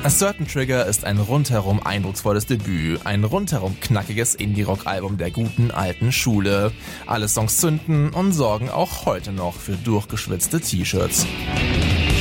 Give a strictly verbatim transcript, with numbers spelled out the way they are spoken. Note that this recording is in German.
A Certain Trigger ist ein rundherum eindrucksvolles Debüt, ein rundherum knackiges Indie-Rock-Album der guten alten Schule. Alle Songs zünden und sorgen auch heute noch für durchgeschwitzte T-Shirts.